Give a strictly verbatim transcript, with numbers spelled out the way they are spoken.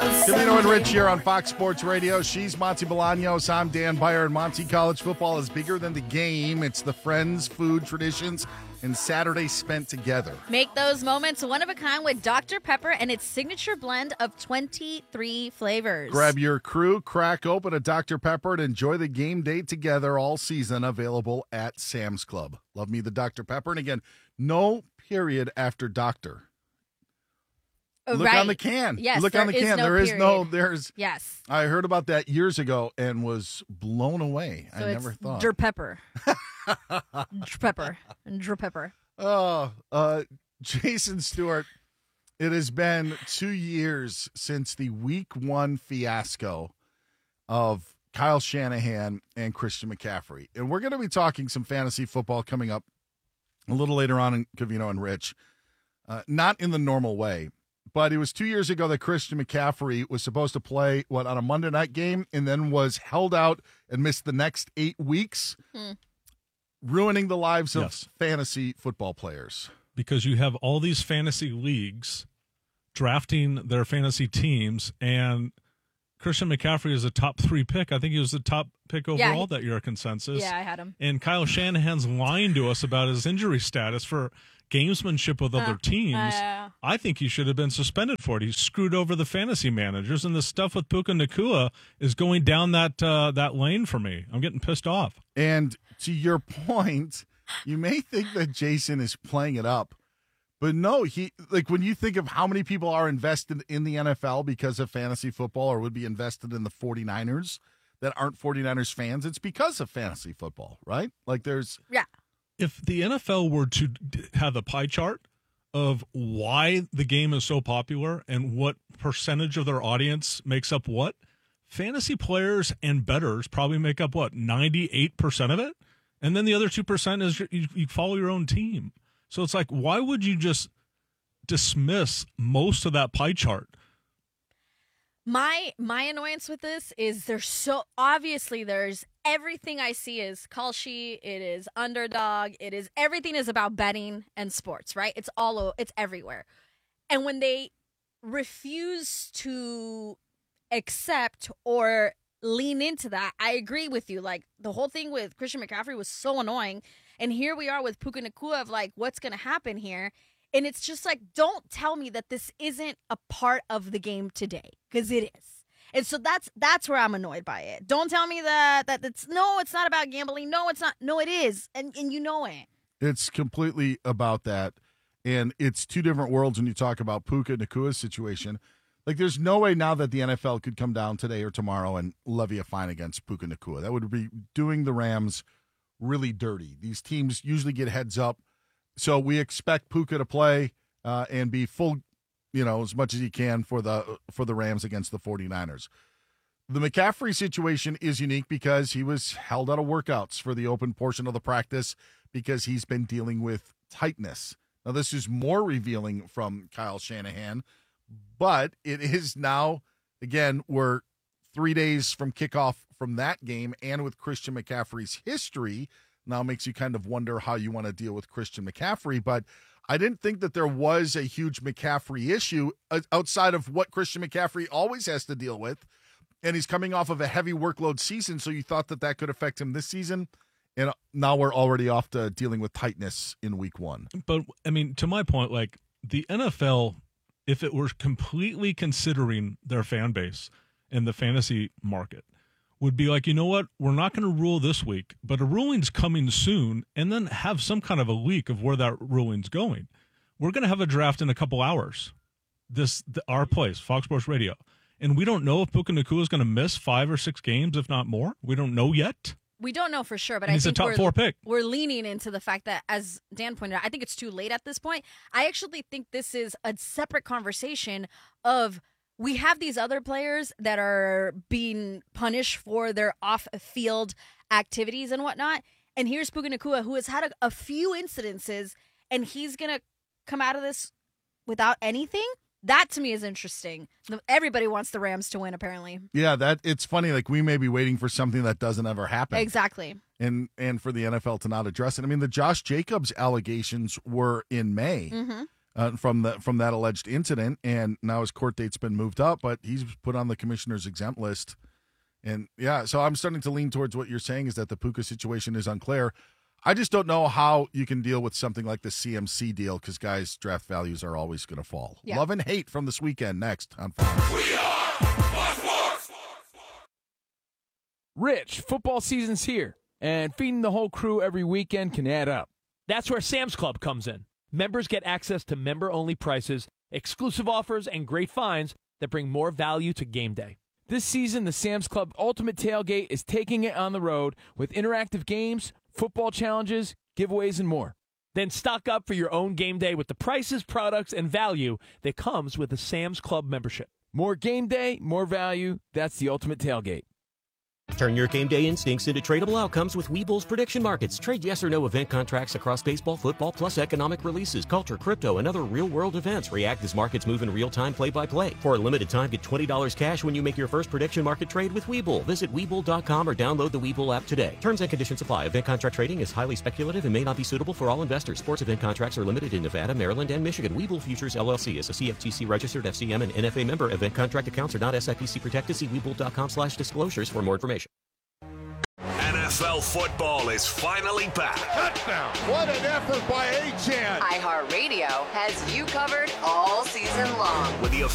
Covino and Rich here on Fox Sports Radio. She's Monty Bolaños. I'm Dan Beyer. And Monty, college football is bigger than the game. It's the friends, food, traditions, and Saturdays spent together. Make those moments one of a kind with Doctor Pepper and its signature blend of twenty-three flavors. Grab your crew, crack open a Doctor Pepper, and enjoy the game day together all season. Available at Sam's Club. Love me the Doctor Pepper. And again, no period after doctor. Look right. on the can. Yes, Look there on the is can. no there is period. no, there's. Yes. I heard about that years ago and was blown away. So I it's never thought. Der Pepper. Der Pepper. Der Pepper. Oh, uh, Jason Stewart, it has been two years since the week one fiasco of Kyle Shanahan and Christian McCaffrey. And we're going to be talking some fantasy football coming up a little later on in Covino and Rich. Uh, not in the normal way. But it was two years ago that Christian McCaffrey was supposed to play, what, on a Monday night game and then was held out and missed the next eight weeks, hmm. ruining the lives of yes. fantasy football players. Because you have all these fantasy leagues drafting their fantasy teams, and Christian McCaffrey is a top three pick. I think he was the top pick overall yeah, he, that year consensus. Yeah, I had him. And Kyle Shanahan's lying to us about his injury status for gamesmanship with other uh, teams. Uh, I think he should have been suspended for it. He screwed over the fantasy managers, and the stuff with Puka Nacua is going down that uh, that lane for me. I'm getting pissed off. And to your point, you may think that Jason is playing it up, but no, he like when you think of how many people are invested in the N F L because of fantasy football or would be invested in the 49ers that aren't 49ers fans, it's because of fantasy football, right? Like there's yeah. If the N F L were to have a pie chart of why the game is so popular and what percentage of their audience makes up what, fantasy players and bettors probably make up, what, ninety-eight percent of it? And then the other two percent is you, you follow your own team. So it's like, why would you just dismiss most of that pie chart? My my annoyance with this is there's so obviously there's everything I see is call sheet, it is underdog, it is everything is about betting and sports, right? It's all it's everywhere. And when they refuse to accept or lean into that, I agree with you. Like the whole thing with Christian McCaffrey was so annoying. And here we are with Puka Nacua of like, what's going to happen here? And it's just like, don't tell me that this isn't a part of the game today, because it is. And so that's that's where I'm annoyed by it. Don't tell me that that it's no, it's not about gambling. No, it's not. No, it is, and and you know it. It's completely about that, and it's two different worlds when you talk about Puka Nacua's situation. Like, there's no way now that the N F L could come down today or tomorrow and levy a fine against Puka Nacua. That would be doing the Rams really dirty. These teams usually get heads up. So we expect Puka to play uh, and be full, you know, as much as he can for the for the Rams against the 49ers. The McCaffrey situation is unique because he was held out of workouts for the open portion of the practice because he's been dealing with tightness. Now, this is more revealing from Kyle Shanahan, but it is now, again, we're three days from kickoff from that game, and with Christian McCaffrey's history, now makes you kind of wonder how you want to deal with Christian McCaffrey. But I didn't think that there was a huge McCaffrey issue outside of what Christian McCaffrey always has to deal with. And he's coming off of a heavy workload season, so you thought that that could affect him this season. And now we're already off to dealing with tightness in week one. But, I mean, to my point, like, the N F L, if it were completely considering their fan base in the fantasy market, would be like, you know what, we're not going to rule this week, but a ruling's coming soon, and then have some kind of a leak of where that ruling's going. We're going to have a draft in a couple hours, this the, our place, Fox Sports Radio, and we don't know if Puka Nacua is going to miss five or six games, if not more. We don't know yet. We don't know for sure, but and I he's think a top we're, four pick. We're leaning into the fact that, as Dan pointed out, I think it's too late at this point. I actually think this is a separate conversation of we have these other players that are being punished for their off-field activities and whatnot. And here's Puka Nacua, who has had a, a few incidences, and he's going to come out of this without anything. That, to me, is interesting. Everybody wants the Rams to win, apparently. Yeah, that it's funny. Like, we may be waiting for something that doesn't ever happen. Exactly. And and for the N F L to not address it. I mean, the Josh Jacobs allegations were in May. Mm-hmm. uh, from the from that alleged incident, and now his court date's been moved up, but he's put on the commissioner's exempt list. And yeah, so I'm starting to lean towards what you're saying is that the Puka situation is unclear. I just don't know how you can deal with something like the C M C deal because guys' draft values are always going to fall. Yeah. Love and hate from this weekend next on Fox. We are Sports. Rich, football season's here, and feeding the whole crew every weekend can add up. That's where Sam's Club comes in. Members get access to member-only prices, exclusive offers, and great finds that bring more value to game day. This season, the Sam's Club Ultimate Tailgate is taking it on the road with interactive games, football challenges, giveaways, and more. Then stock up for your own game day with the prices, products, and value that comes with a Sam's Club membership. More game day, more value. That's the Ultimate Tailgate. Turn your game day instincts into tradable outcomes with Webull's prediction markets. Trade yes or no event contracts across baseball, football, plus economic releases, culture, crypto, and other real-world events. React as markets move in real time, play-by-play. For a limited time, get twenty dollars cash when you make your first prediction market trade with Webull. Visit Webull dot com or download the Webull app today. Terms and conditions apply. Event contract trading is highly speculative and may not be suitable for all investors. Sports event contracts are limited in Nevada, Maryland, and Michigan. Webull Futures, L L C is a C F T C-registered F C M and N F A member. Event contract accounts are not S I P C protected. See Webull dot com slash disclosures for more information. N F L football is finally back. Touchdown. What an effort by Achane. iHeartRadio has you covered all season long. With the